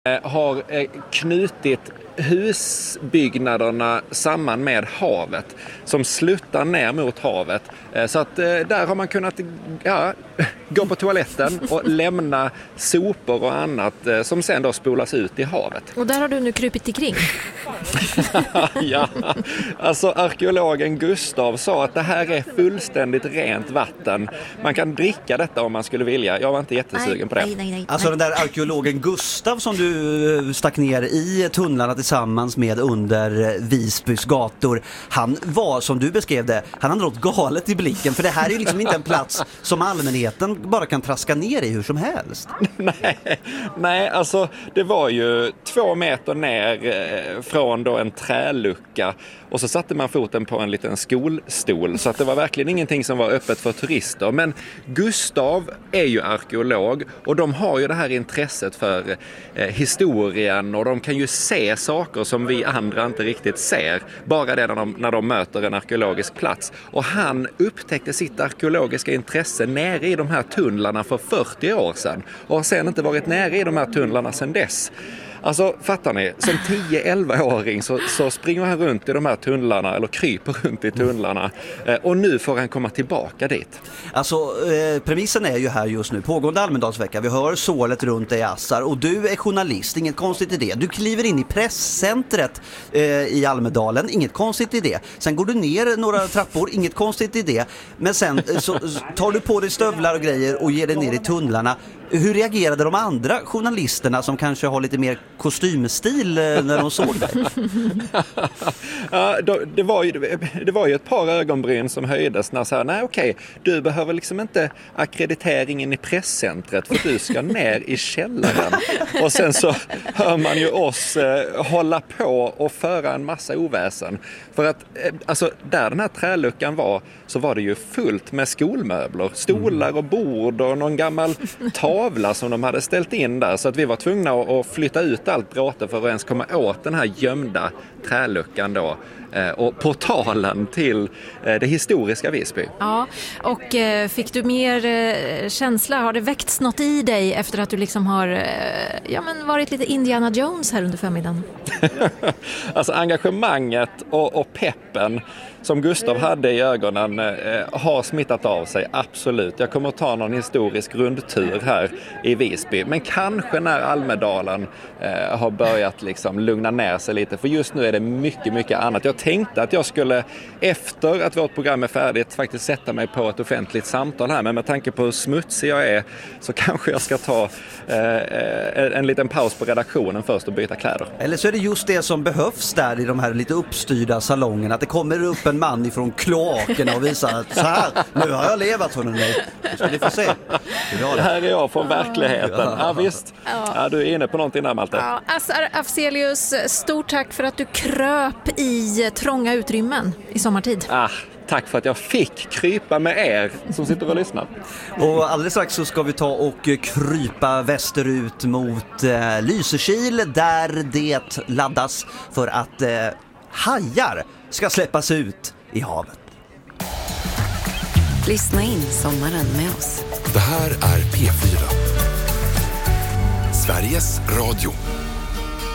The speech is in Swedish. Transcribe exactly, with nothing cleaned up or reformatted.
har knutit husbyggnaderna samman med havet som sluttar ner mot havet. Så att där har man kunnat ja, gå på toaletten och lämna sopor och annat som sen då spolas ut i havet. Och där har du nu krupit ikring. Ja, alltså arkeologen Gustav sa att det här är fullständigt rent vatten. Man kan dricka detta om man skulle vilja. Jag var inte jättesugen nej, på det. Nej, nej, nej. Alltså den där arkeologen Gustav som du stack ner i tunnlarna tillsammans med under Visbys gator. Han var, som du beskrev det, han hade något galet i blicken. För det här är ju liksom inte en plats som allmänheten bara kan traska ner i hur som helst. nej, nej, alltså det var ju två meter ner från då en trälucka. Och så satte man foten på en liten skolstol. Så att det var verkligen ingenting som var öppet för turister. Men Gustav är ju arkeolog. Och de har ju det här intresset för eh, historien. Och de kan ju se saker som vi andra inte riktigt ser. Bara det när de, när de möter en arkeologisk plats. Och han upptäckte sitt arkeologiska intresse nere i de här tunnlarna för fyrtio år sedan. Och har sedan inte varit nere i de här tunnlarna sedan dess. Alltså, fattar ni? Som tio-elva-åring så, så springer han runt i de här tunnlarna, eller kryper runt i tunnlarna. Eh, och nu får han komma tillbaka dit. Alltså, eh, premissen är ju här just nu. Pågående Almedalsvecka. Vi hör sålet runt dig, Assar. Och du är journalist, inget konstigt i det. Du kliver in i presscentret eh, i Almedalen, inget konstigt i det. Sen går du ner några trappor, inget konstigt i det. Men sen eh, så tar du på dig stövlar och grejer och ger dig ner i tunnlarna. Hur reagerade de andra journalisterna som kanske har lite mer kostymstil när de såg dig? Ja, det, var ju, det var ju ett par ögonbryn som höjdes när så här, nej okej, du behöver liksom inte akkrediteringen i presscentret för du ska ner i källaren. Och sen så hör man ju oss eh, hålla på och föra en massa oväsen. För att, eh, alltså där den här träluckan var så var det ju fullt med skolmöbler, stolar och bord och någon gammal tavla som de hade ställt in där. Så att vi var tvungna att flytta ut allt bråte för att ens komma åt den här gömda träluckan då. Och portalen till det historiska Visby. Ja, och fick du mer känsla? Har det väckts något i dig efter att du liksom har ja, men varit lite Indiana Jones här under förmiddagen? Alltså engagemanget och, och peppen som Gustav hade i ögonen eh, har smittat av sig, absolut. Jag kommer att ta någon historisk rundtur här i Visby. Men kanske när Almedalen eh, har börjat liksom lugna ner sig lite. För just nu är det mycket, mycket annat. Jag tänkte att jag skulle, efter att vårt program är färdigt, faktiskt sätta mig på ett offentligt samtal här. Men med tanke på hur smutsig jag är så kanske jag ska ta eh, en liten paus på redaktionen först och byta kläder. Eller så är det just det som behövs där i de här lite uppstyrda salongerna. Att det kommer upp en man ifrån kloakerna och visar att så här, nu har jag levat honom nu. Nu ska ni få se. Det här är jag från verkligheten. Ja, visst. Ja, du är inne på någonting där, Malte. Ja, Assar Afzelius, stort tack för att du kröp i trånga utrymmen i sommartid. Ah. Tack för att jag fick krypa med er som sitter och lyssnar. Och alldeles strax så ska vi ta och krypa västerut mot eh, Lysekil där det laddas för att eh, hajar ska släppas ut i havet. Lyssna in sommaren med oss. Det här är P fyra. Sveriges Radio.